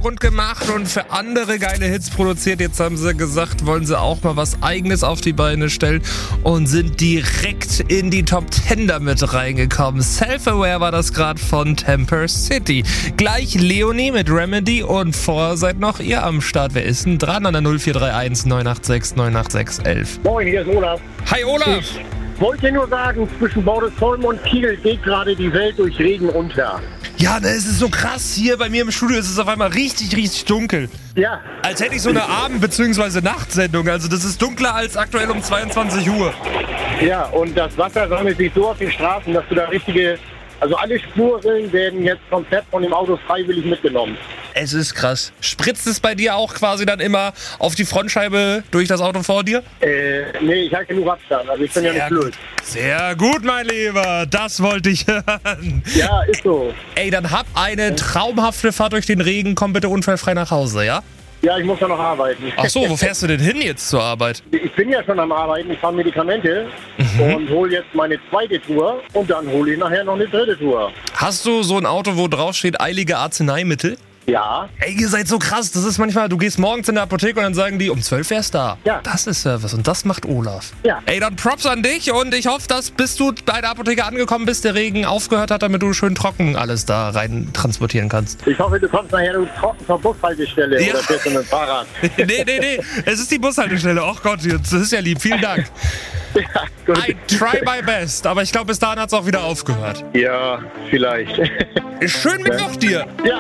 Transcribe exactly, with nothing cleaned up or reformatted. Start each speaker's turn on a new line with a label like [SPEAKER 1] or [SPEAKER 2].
[SPEAKER 1] Hintergrund gemacht und für andere geile Hits produziert. Jetzt haben sie gesagt, wollen sie auch mal was Eigenes auf die Beine stellen und sind direkt in die Top Ten damit reingekommen. Self-Aware war das gerade von Temper City. Gleich Leonie mit Remedy und vorher seid noch ihr am Start. Wer ist denn dran an der null vier drei eins neun acht sechs neun acht sechs elf?
[SPEAKER 2] Moin, hier ist Olaf.
[SPEAKER 1] Hi Olaf!
[SPEAKER 2] Ich wollte nur sagen, zwischen Bordesholm und Kiel geht gerade die Welt durch Regen unter.
[SPEAKER 1] Ja, ne, es ist so krass. Hier bei mir im Studio ist es auf einmal richtig, richtig dunkel.
[SPEAKER 2] Ja.
[SPEAKER 1] Als hätte ich so eine Abend- bzw. Nachtsendung. Also das ist dunkler als aktuell um zweiundzwanzig Uhr.
[SPEAKER 2] Ja, und das Wasser sammelt sich so auf den Straßen, dass du da richtige... Also alle Spuren werden jetzt komplett von dem Auto freiwillig mitgenommen.
[SPEAKER 1] Es ist krass. Spritzt es bei dir auch quasi dann immer auf die Frontscheibe durch das Auto vor dir?
[SPEAKER 2] Äh, nee, ich halte genug Abstand. Also ich bin
[SPEAKER 1] Sehr
[SPEAKER 2] ja nicht blöd.
[SPEAKER 1] Sehr gut, mein Lieber. Das wollte ich hören.
[SPEAKER 2] Ja, ist so.
[SPEAKER 1] Ey, dann hab eine traumhafte Fahrt durch den Regen. Komm bitte unfallfrei nach Hause, ja?
[SPEAKER 2] Ja, ich muss ja noch arbeiten.
[SPEAKER 1] Ach so, wo fährst du denn hin jetzt zur Arbeit?
[SPEAKER 2] Ich bin ja schon am Arbeiten, ich fahre Medikamente mhm. und hole jetzt meine zweite Tour und dann hole ich nachher noch eine dritte Tour.
[SPEAKER 1] Hast du so ein Auto, wo drauf steht eilige Arzneimittel?
[SPEAKER 2] Ja.
[SPEAKER 1] Ey, ihr seid so krass. Das ist manchmal, du gehst morgens in der Apotheke und dann sagen die, um zwölf wär's da.
[SPEAKER 2] Ja.
[SPEAKER 1] Das ist Service und das macht Olaf.
[SPEAKER 2] Ja.
[SPEAKER 1] Ey, dann Props an dich und ich hoffe, dass bis du bei der Apotheke angekommen bist, der Regen aufgehört hat, damit du schön trocken alles da rein transportieren kannst.
[SPEAKER 2] Ich hoffe, du kommst nachher trocken zur Bushaltestelle
[SPEAKER 1] Ja.
[SPEAKER 2] oder fährst du mit dem Fahrrad.
[SPEAKER 1] nee, nee, nee. Es ist die Bushaltestelle. Ach Gott, das ist ja lieb. Vielen Dank.
[SPEAKER 2] Ja, gut.
[SPEAKER 1] I try my best. Aber ich glaube, bis dahin hat's auch wieder aufgehört.
[SPEAKER 2] Ja, vielleicht.
[SPEAKER 1] Schönen Mittwoch dir.
[SPEAKER 2] Ja,